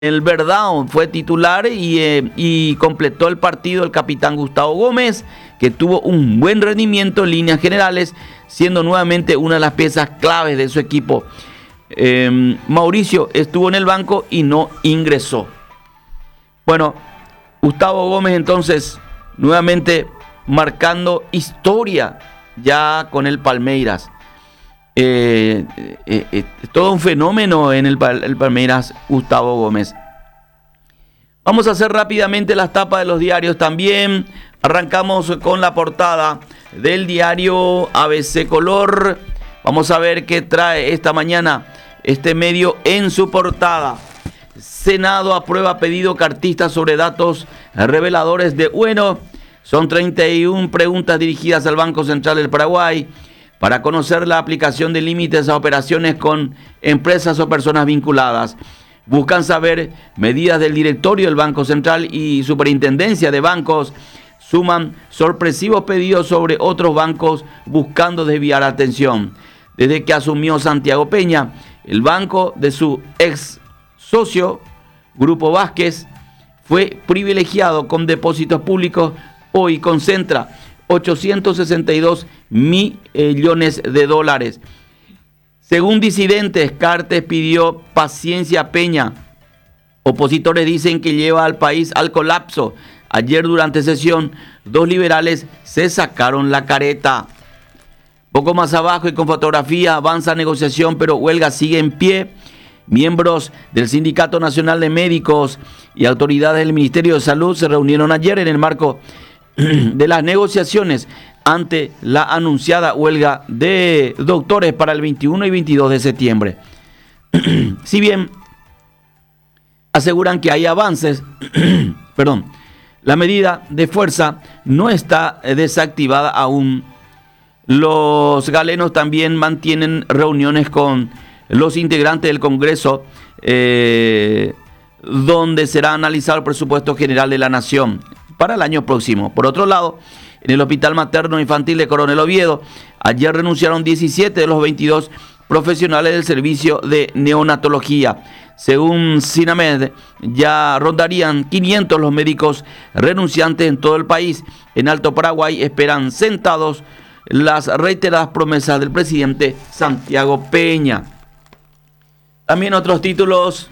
El Verdão fue titular y completó el partido el capitán Gustavo Gómez, que tuvo un buen rendimiento en líneas generales, siendo nuevamente una de las piezas claves de su equipo. Mauricio estuvo en el banco y no ingresó. Bueno, Gustavo Gómez entonces nuevamente marcando historia ya con el Palmeiras. Todo un fenómeno en el Palmeiras, Gustavo Gómez. Vamos a hacer rápidamente las tapas de los diarios también. Arrancamos con la portada del diario ABC Color. Vamos a ver qué trae esta mañana este medio en su portada. Senado aprueba pedido cartista sobre datos reveladores de Bueno. Son 31 preguntas dirigidas al Banco Central del Paraguay para conocer la aplicación de límites a operaciones con empresas o personas vinculadas. Buscan saber medidas del directorio del Banco Central y Superintendencia de Bancos. Suman sorpresivos pedidos sobre otros bancos buscando desviar atención. Desde que asumió Santiago Peña, el banco de su ex socio, Grupo Vázquez, fue privilegiado con depósitos públicos. Hoy concentra 862 millones de dólares. Según disidentes, Cartes pidió paciencia a Peña. Opositores dicen que lleva al país al colapso. Ayer durante sesión, 2 liberales se sacaron la careta. Poco más abajo y con fotografía, avanza negociación, pero huelga sigue en pie. Miembros del Sindicato Nacional de Médicos y autoridades del Ministerio de Salud se reunieron ayer en el marco de las negociaciones ante la anunciada huelga de doctores para el 21 y 22 de septiembre. Si bien aseguran que hay avances, la medida de fuerza no está desactivada aún. Los galenos también mantienen reuniones con los integrantes del Congreso, donde será analizado el presupuesto general de la Nación para el año próximo. Por otro lado, en el Hospital Materno Infantil de Coronel Oviedo, ayer renunciaron 17 de los 22 profesionales del servicio de neonatología. Según SINAMED, ya rondarían 500 los médicos renunciantes en todo el país. En Alto Paraguay esperan sentados las reiteradas promesas del presidente Santiago Peña. También otros títulos.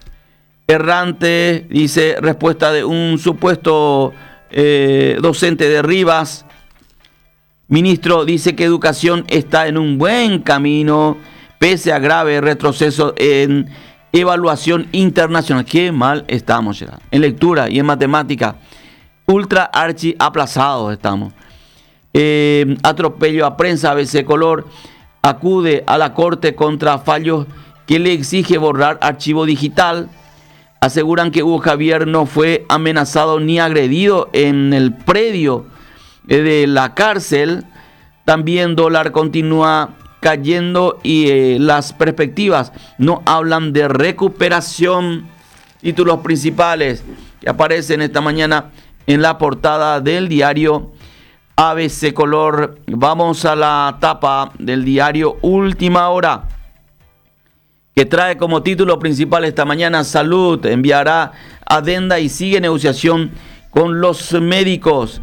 Errante, dice, respuesta de un supuesto docente de Rivas. Ministro dice que educación está en un buen camino, pese a grave retroceso en evaluación internacional. Qué mal estamos ya. En lectura y en matemática, ultra archi aplazados estamos. Atropello a prensa, ABC Color acude a la corte contra fallos que le exige borrar archivo digital. Aseguran que Hugo Javier no fue amenazado ni agredido en el predio de la cárcel. También dólar continúa cayendo y las perspectivas no hablan de recuperación. Títulos principales que aparecen esta mañana en la portada del diario ABC Color. Vamos a la tapa del diario Última Hora, que trae como título principal esta mañana: Salud enviará adenda y sigue negociación con los médicos.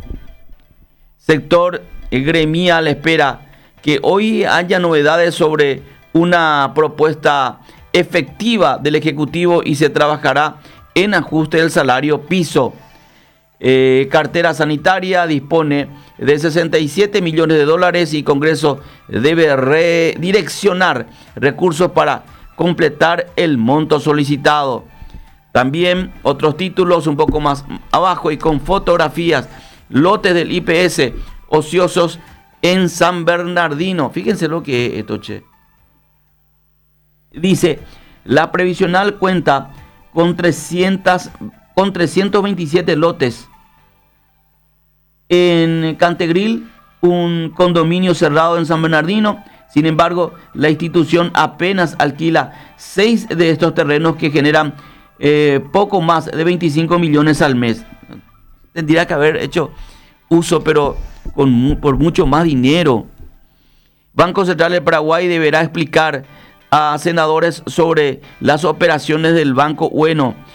Sector gremial espera que hoy haya novedades sobre una propuesta efectiva del Ejecutivo y se trabajará en ajuste del salario piso. Cartera sanitaria dispone de 67 millones de dólares y Congreso debe redireccionar recursos para completar el monto solicitado. También otros títulos un poco más abajo y con fotografías: lotes del IPS ociosos en San Bernardino. Fíjense lo que es esto, che. Dice, la previsional cuenta con 327 lotes. En Cantegril, un condominio cerrado en San Bernardino. Sin embargo, la institución apenas alquila 6 de estos terrenos que generan poco más de 25 millones al mes. Tendría que haber hecho uso, pero por mucho más dinero. Banco Central del Paraguay deberá explicar a senadores sobre las operaciones del Banco Bueno.